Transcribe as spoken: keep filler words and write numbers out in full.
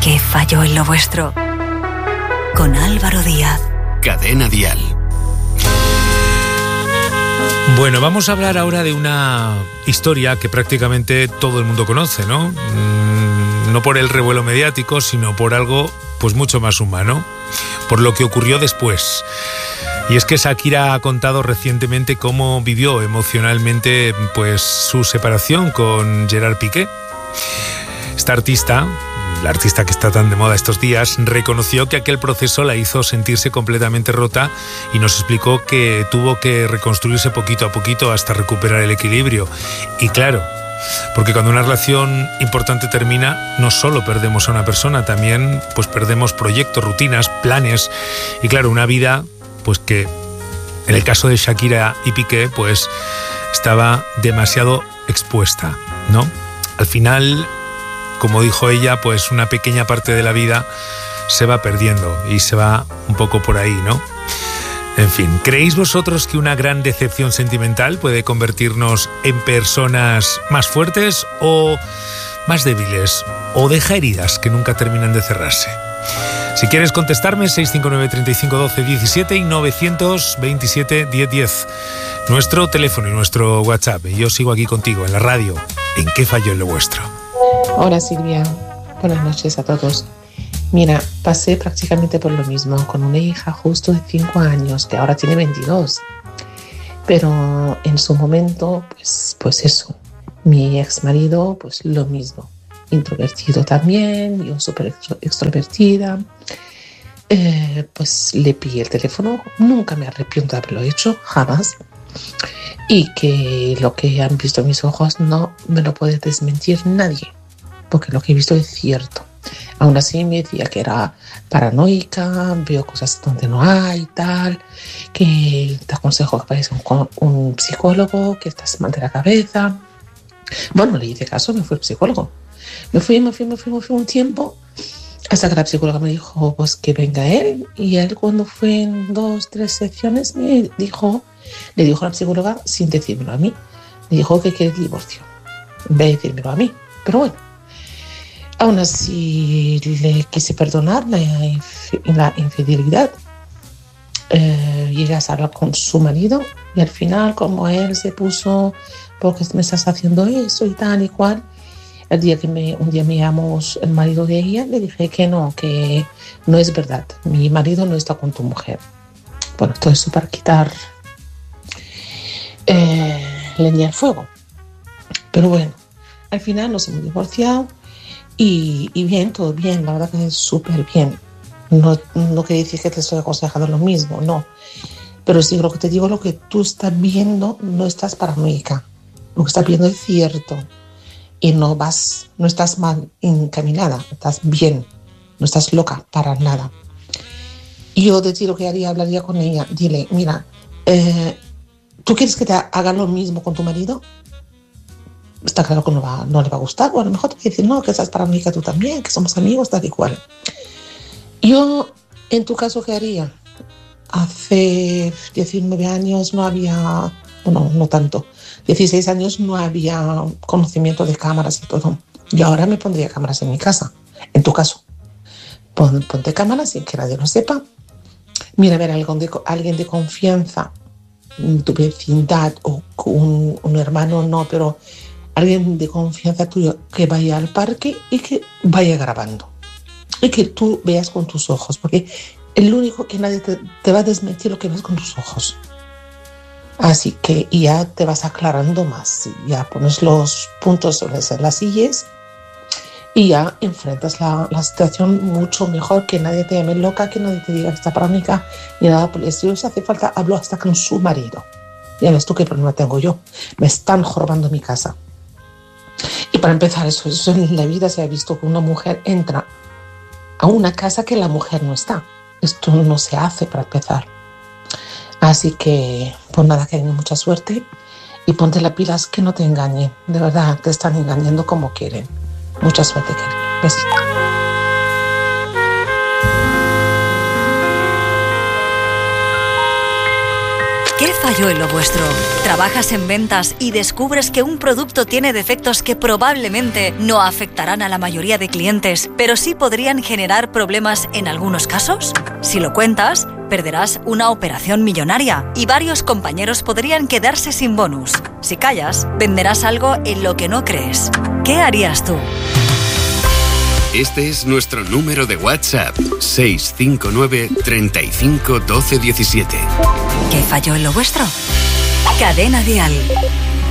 qué falló en lo vuestro? Con Álvaro Díaz. Cadena Dial. Bueno, vamos a hablar ahora de una historia que prácticamente todo el mundo conoce, ¿no? Mm, no por el revuelo mediático, sino por algo pues mucho más humano, por lo que ocurrió después. Y es que Shakira ha contado recientemente cómo vivió emocionalmente pues su separación con Gerard Piqué. Esta artista, la artista que está tan de moda estos días, reconoció que aquel proceso la hizo sentirse completamente rota y nos explicó que tuvo que reconstruirse poquito a poquito hasta recuperar el equilibrio. Y claro, porque cuando una relación importante termina, no solo perdemos a una persona, también pues perdemos proyectos, rutinas, planes y claro, una vida pues que en el caso de Shakira y Piqué pues estaba demasiado expuesta, ¿no? Al final, como dijo ella, pues una pequeña parte de la vida se va perdiendo y se va un poco por ahí, ¿no? En fin, ¿creéis vosotros que una gran decepción sentimental puede convertirnos en personas más fuertes o más débiles? ¿O deja heridas que nunca terminan de cerrarse? Si quieres contestarme, seis cinco nueve, treinta y cinco, doce, diecisiete y novecientos veintisiete, diez, diez. Nuestro teléfono y nuestro WhatsApp. Y yo sigo aquí contigo en la radio. ¿En qué falló en lo vuestro? Hola Silvia, buenas noches a todos. Mira, pasé prácticamente por lo mismo con una hija justo de cinco años, que ahora tiene veintidós. Pero en su momento, pues, pues eso, mi ex marido, pues lo mismo. Introvertido también, yo súper extrovertida. Eh, pues le pillé el teléfono, nunca me arrepiento de haberlo hecho, jamás. Y que lo que han visto mis ojos no me lo puede desmentir nadie, porque lo que he visto es cierto. Aún así me decía que era paranoica, veo cosas donde no hay, tal, que te aconsejo que vayas con un psicólogo, que estás mal de la cabeza. Bueno, le hice caso, me fui al psicólogo. Me fui, me fui, me fui, me fui un tiempo, hasta que la psicóloga me dijo pues que venga él. Y él, cuando fue en dos, tres secciones, me dijo, le dijo a la psicóloga, sin decírmelo a mí, le dijo que quiere el divorcio, en vez de decírmelo a mí. Pero bueno, aún así le quise perdonar la, la infidelidad. Eh, llegué a hablar con su marido y al final, como él se puso, porque me estás haciendo eso y tal y cual, el día que me, un día me llamó el marido de ella, le dije que no, que no es verdad, mi marido no está con tu mujer. Bueno, todo eso para quitar eh, leña al fuego. Pero bueno, al final nos hemos divorciado y, y bien, todo bien, la verdad que es súper bien. No, no quiere decir que te estoy aconsejando lo mismo, no. Pero sí, lo que te digo, lo que tú estás viendo, no estás paranoica. Lo que estás viendo es cierto. Y no vas, no estás mal encaminada, estás bien, no estás loca para nada. Y yo de ti lo que haría, hablaría con ella, dile, mira, eh, ¿tú quieres que te haga lo mismo con tu marido? Está claro que no, va, no le va a gustar, o a lo mejor te voy a decir, no, que estás paranoica tú también, que somos amigos, tal y cual. Yo, en tu caso, ¿qué haría? Hace diecinueve años no había, bueno, no tanto, dieciséis años no había conocimiento de cámaras y todo. Yo ahora me pondría cámaras en mi casa. En tu caso, pon, ponte cámaras sin que nadie lo sepa. Mira a ver a alguien de, alguien de confianza, tu vecindad o un, un hermano, no, pero alguien de confianza tuyo que vaya al parque y que vaya grabando. Y que tú veas con tus ojos, porque el único que nadie te, te va a desmentir lo que ves con tus ojos. Así que ya te vas aclarando más, ya pones los puntos sobre las sillas y ya enfrentas la, la situación mucho mejor, que nadie te llame loca, que nadie te diga que está paranoica ni nada por el estilo. Si hace falta, hablo hasta con su marido. Ya ves tú qué problema tengo yo, me están jorobando mi casa. Y para empezar, eso, eso en la vida se ha visto que una mujer entra a una casa que la mujer no está. Esto no se hace para empezar. Así que, pues nada, que tengan mucha suerte y ponte las pilas, que no te engañen. De verdad, te están engañando como quieren. Mucha suerte, querido. Besito. ¿Qué falló en lo vuestro? ¿Trabajas en ventas y descubres que un producto tiene defectos que probablemente no afectarán a la mayoría de clientes, pero sí podrían generar problemas en algunos casos? Si lo cuentas, perderás una operación millonaria y varios compañeros podrían quedarse sin bonus. Si callas, venderás algo en lo que no crees. ¿Qué harías tú? Este es nuestro número de WhatsApp, seis cinco nueve, treinta y cinco, doce, diecisiete. ¿Qué falló en lo vuestro? Cadena Dial.